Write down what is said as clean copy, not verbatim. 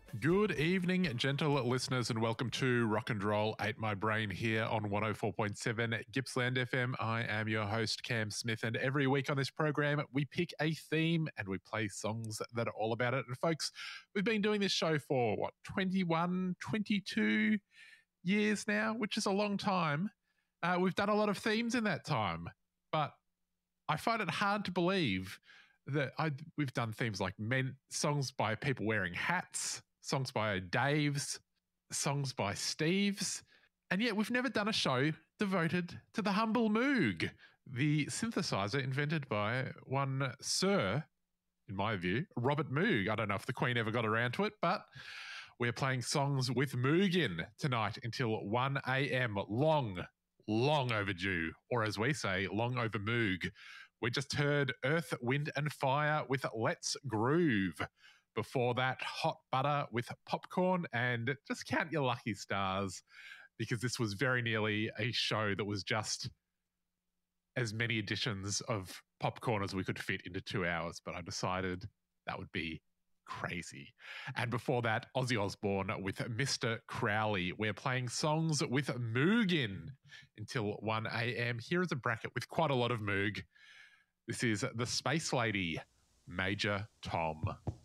Good evening, gentle listeners, and welcome to Rock and Roll Ate My Brain here on 104.7 Gippsland FM. I am your host, Cam Smith, and every week on this program, we pick a theme and we play songs that are all about it. And folks, we've been doing this show for, 21, 22 years now, which is a long time. We've done a lot of themes in that time, but I find it hard to believe that we've done themes like songs by people wearing hats, songs by Daves, songs by Steves, and yet we've never done a show devoted to the humble Moog, the synthesizer invented by one Sir, in my view, Robert Moog. I don't know if the Queen ever got around to it, but we're playing songs with Moog in tonight until 1 a.m. Long overdue, or as we say, long over Moog. We just heard Earth, Wind and Fire with Let's Groove. Before that, Hot Butter with Popcorn, and just count your lucky stars, because this was very nearly a show that was just as many editions of Popcorn as we could fit into 2 hours, but I decided that would be crazy. And before that, Ozzy Osbourne with Mr. Crowley. We're playing songs with Moog in until 1 a.m. Here is a bracket with quite a lot of Moog. This is The Space Lady, Major Tom.